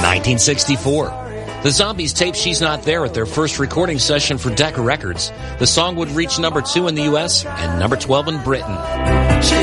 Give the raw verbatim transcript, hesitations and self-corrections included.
nineteen sixty-four. The Zombies taped She's Not There at their first recording session for Decca Records. The song would reach number two in the U S and number twelve in Britain.